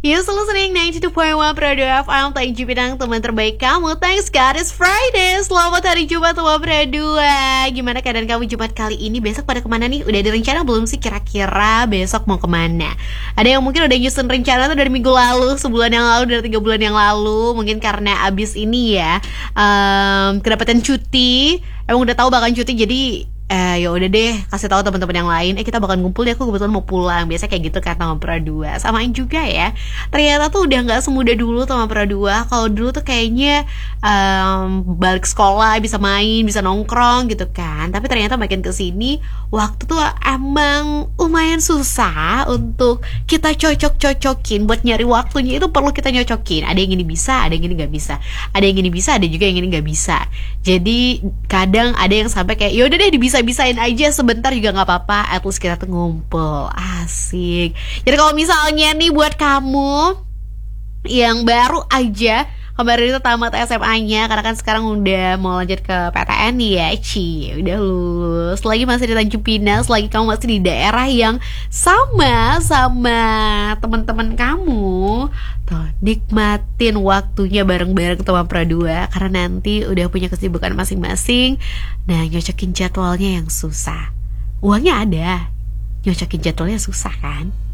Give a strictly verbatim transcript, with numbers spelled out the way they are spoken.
You still listening ninety two point one Prado F M. Thank you Pinang, teman terbaik kamu. Thanks God, it's Friday. Selamat hari Jumat teman Prado. Gimana keadaan kamu Jumat kali ini? Besok pada kemana nih? Udah ada rencana belum sih kira-kira besok mau kemana? Ada yang mungkin udah nyusun rencana tuh dari minggu lalu, sebulan yang lalu, dari tiga bulan yang lalu. Mungkin karena abis ini ya um, kedapatan cuti. Emang udah tahu bakal cuti, jadi Eh ya udah deh, kasih tahu teman-teman yang lain, eh kita bakal ngumpul ya, aku kebetulan mau pulang. Biasa kayak gitu kan sama Pradua. Samain juga ya. Ternyata tuh udah nggak semudah dulu sama Pradua. Kalau dulu tuh kayaknya um, balik sekolah bisa main, bisa nongkrong gitu kan. Tapi ternyata makin kesini waktu tuh emang lumayan susah untuk kita cocok-cocokin. Buat nyari waktunya itu perlu kita nyocokin. Ada yang ini bisa, ada yang ini nggak bisa. Ada yang ini bisa, ada juga yang ini nggak bisa. Jadi kadang ada yang sampai kayak ya udah deh bisa-bisain aja sebentar juga nggak apa-apa, at least kita tuh ngumpul. Asik. Jadi kalau misalnya nih buat kamu yang baru aja kemarin itu tamat S M A-nya, karena kan sekarang udah mau lanjut ke P T N ya, Ci, udah lulus, lagi masih di Tanjung Pinang, lagi kamu masih di daerah yang sama sama teman-teman kamu, tuh nikmatin waktunya bareng-bareng teman Pradua, karena nanti udah punya kesibukan masing-masing. Nah, nyocokin jadwalnya yang susah. Uangnya ada, nyocokin jadwalnya susah kan?